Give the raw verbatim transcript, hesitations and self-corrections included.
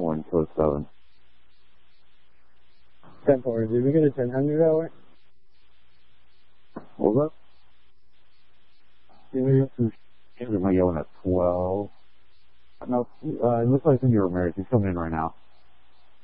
one two seven. ten four, did we get a ten hundred that way? What was that? Yeah, we might get one at twelve. No, uh, it looks like it's in your Ramirez. He's coming in right now.